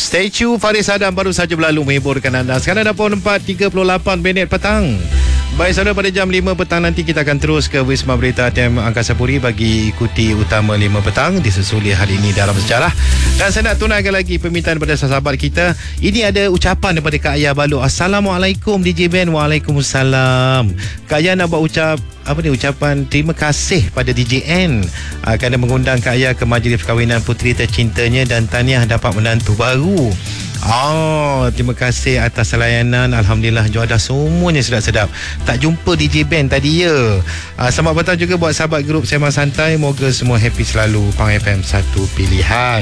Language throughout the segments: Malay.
Stay tune, Faris Adam baru saja berlalu menghiburkan anda. Sekarang dah pukul 4.38 minit petang. Baik saudara, pada jam 5 petang nanti kita akan terus ke Wisma Berita ATM Angkasa Puri bagi ikuti utama 5 petang disusuli hari ini dalam sejarah. Dan saya nak tunaikan lagi permintaan daripada sahabat kita. Ini ada ucapan daripada Kak Ayah Balok. Assalamualaikum DJ Ben. Waalaikumsalam. Kak Ayah nak buat ucapan terima kasih pada DJ N kerana mengundang Kak Ayah ke majlis perkahwinan puteri tercintanya dan tahniah dapat menantu baru. Terima kasih atas layanan. Alhamdulillah, juadah semuanya sedap-sedap. Tak jumpa DJ Ben tadi ya. Selamat petang juga buat sahabat grup Sembang Santai. Moga semua happy selalu. Pang FM satu pilihan.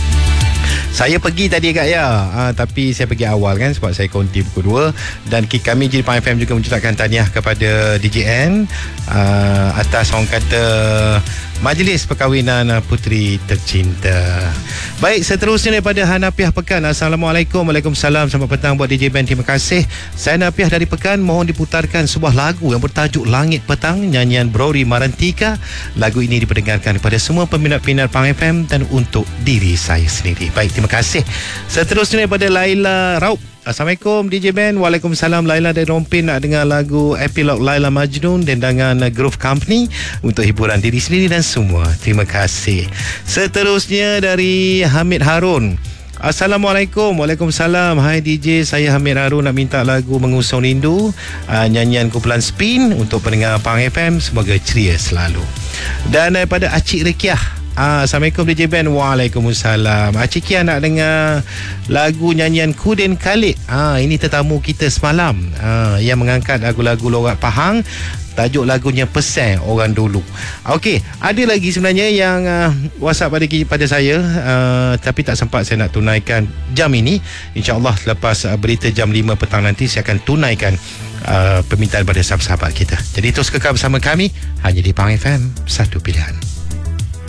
Saya pergi tadi Kak Ya, tapi saya pergi awal kan sebab saya konti pukul 2. Dan kami jadi Pang FM juga mengucapkan tahniah kepada DJ N atas orang kata majlis perkahwinan puteri tercinta. Baik, seterusnya daripada Hanafiah Pekan. Assalamualaikum. Waalaikumsalam. Selamat petang buat DJ Ben. Terima kasih. Saya Hanafiah dari Pekan. Mohon diputarkan sebuah lagu yang bertajuk Langit Petang, nyanyian Brori Marantika. Lagu ini diperdengarkan kepada semua peminat-peminat Pang FM dan untuk diri saya sendiri. Baik, terima kasih. Seterusnya daripada Laila Raup. Assalamualaikum DJ Ben. Waalaikumsalam. Laila dari Rompin nak dengar lagu Epilog Laila Majnun dengan Groove Company untuk hiburan diri sendiri dan semua. Terima kasih. Seterusnya dari Hamid Harun. Assalamualaikum. Waalaikumsalam. Hai DJ, saya Hamid Harun nak minta lagu Mengusung Rindu, nyanyian kumpulan Spin untuk pendengar Pang FM. Semoga ceria selalu. Dan daripada Acik Rekiah. Assalamualaikum DJ Ben. Waalaikumsalam. Acik Kia nak dengar lagu nyanyian Kudin Khalid. Ini tetamu kita semalam yang mengangkat lagu-lagu logat Pahang. Tajuk lagunya Pesan Orang Dulu. Okey, ada lagi sebenarnya yang WhatsApp pada saya, tapi tak sempat saya nak tunaikan jam ini. InsyaAllah selepas berita jam 5 petang nanti saya akan tunaikan permintaan pada sahabat-sahabat kita. Jadi terus kekal bersama kami hanya di Pang FM, satu pilihan.